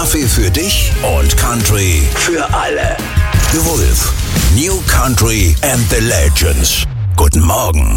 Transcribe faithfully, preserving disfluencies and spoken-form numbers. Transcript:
Kaffee für dich und Country für alle. The Wolf. New Country and the Legends. Guten Morgen.